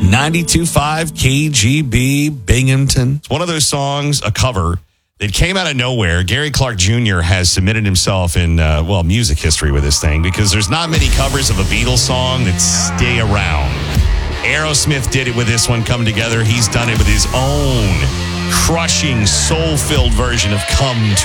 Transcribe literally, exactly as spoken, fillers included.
ninety-two point five K G B Binghamton. It's one of those songs, a cover, that came out of nowhere. Gary Clark Junior has submitted himself in, uh, well, music history with this thing because there's not many covers of a Beatles song that stay around. Aerosmith did it with this one, Come Together. He's done it with his own crushing, soul-filled version of Come